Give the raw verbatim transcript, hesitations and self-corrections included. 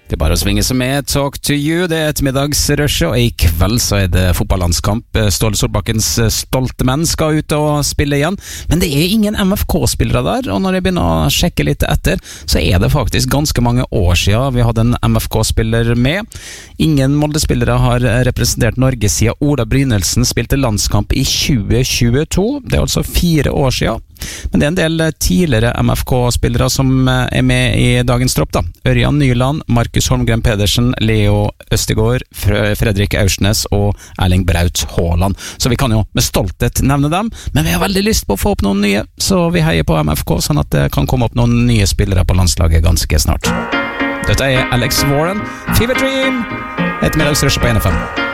Det er bare å svinge seg med. Talk to you, det er ettermiddagsrushet, og i kveld så er det fotballandskamp. Ståle Solbakkens stolte menn skal ut og spille igjen, men det er ingen M F K-spillere der, og når jeg begynner å sjekke litt etter, så er det faktisk ganske mange år siden vi hadde en M F K-spiller med. Ingen Molde-spillere har representert Norge siden Ola Brynildsen spilte landskamp i tjue tjueto, det er altså fire år siden. Men det er en del tidligere M F K-spillere som er med i dagens tropp da. Ørjan Nyland, Markus Holmgren Pedersen, Leo Østegård, Fredrik Aursnes og Erling Braut Haaland. Så vi kan jo med stolthet nevne dem, men vi har veldig lyst på å få opp noen nye, så vi heier på M F K sånn at det kan komme opp noen nye spillere på landslaget ganske snart. Dette er Alex Warren, Fever Dream, ettermiddagsrushet på N F M.